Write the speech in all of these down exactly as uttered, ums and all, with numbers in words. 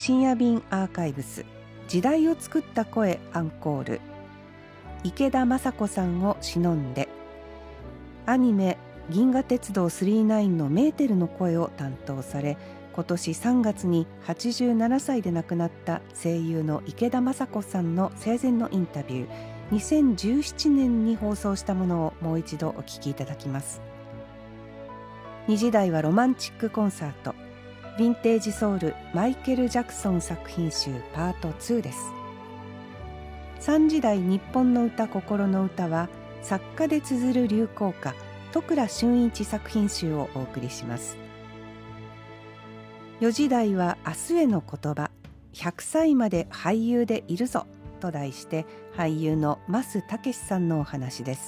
深夜便アーカイブス時代を作った声アンコール、池田雅子さんを偲んで、アニメ銀河鉄道スリーじゅうきゅうのメーテルの声を担当され、今年さんがつにはちじゅうななさいで亡くなった声優の池田雅子さんの生前のインタビュー、にせんじゅうななねんに放送したものをもう一度お聞きいただきます。にじ台はロマンチックコンサート、ヴィンテージソウルマイケル・ジャクソン作品集パートツーです。さんじ台日本の歌心の歌は作家で綴る流行歌戸倉俊一作品集をお送りします。よじ台は明日への言葉、ひゃくさいまで俳優でいるぞと題して俳優の増武さんのお話です。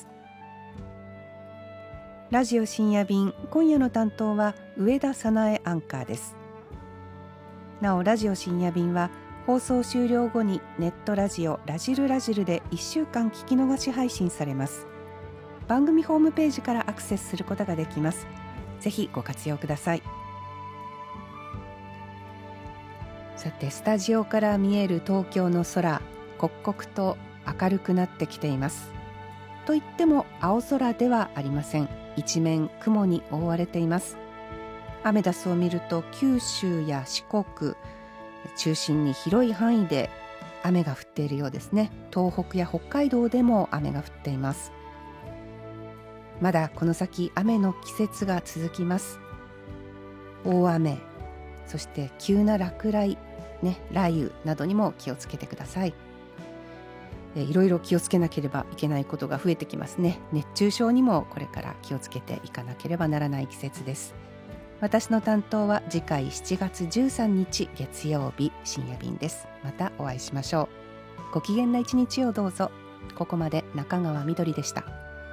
ラジオ深夜便、今夜の担当は上田早苗アンカーです。なおラジオ深夜便は放送終了後にネットラジオラジルラジルでいっしゅうかん聞き逃し配信されます。番組ホームページからアクセスすることができます。ぜひご活用ください。さて、スタジオから見える東京の空、刻々と明るくなってきています。といっても青空ではありません。一面雲に覆われています。アメダスを見ると九州や四国中心に広い範囲で雨が降っているようですね。東北や北海道でも雨が降っています。まだこの先雨の季節が続きます。大雨、そして急な落雷、ね、雷雨などにも気をつけてください。えいろいろ気をつけなければいけないことが増えてきますね。熱中症にもこれから気をつけていかなければならない季節です。私の担当は次回しちがつじゅうさんにち月曜日深夜便です。またお会いしましょう。ご機嫌な一日をどうぞ。ここまで中川みどりでした。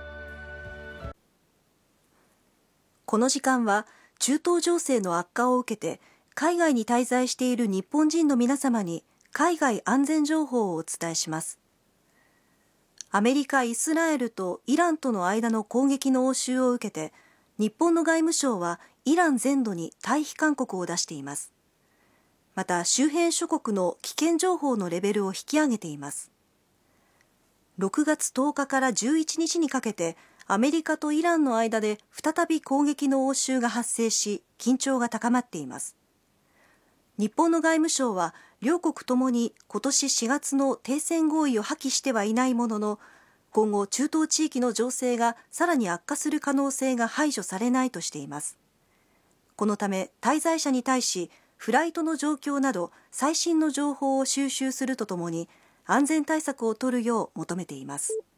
この時間は中東情勢の悪化を受けて海外に滞在している日本人の皆様に海外安全情報をお伝えします。アメリカ、イスラエルとイランとの間の攻撃の応酬を受けて、日本の外務省はイラン全土に退避勧告を出しています。また周辺諸国の危険情報のレベルを引き上げています。ろくがつとおかからじゅういちにちにかけてアメリカとイランの間で再び攻撃の応酬が発生し、緊張が高まっています。日本の外務省は両国ともに今年しがつの停戦合意を破棄してはいないものの、今後中東地域の情勢がさらに悪化する可能性が排除されないとしています。このため滞在者に対しフライトの状況など最新の情報を収集するとともに安全対策を取るよう求めています。